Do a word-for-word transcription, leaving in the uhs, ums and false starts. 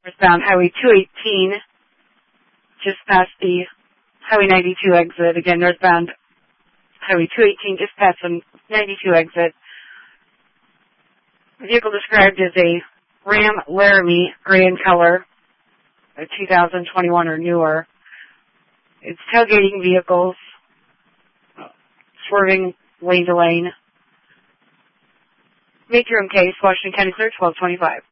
Northbound Highway two eighteen, just past the Highway ninety-two exit. Again, northbound Highway two eighteen, just past the ninety-two exit. The vehicle described as a Ram Laramie, gray in color, a two thousand twenty-one or newer. It's tailgating vehicles, swerving lane to lane. Make your own case, Washington County Clear, twelve twenty-five.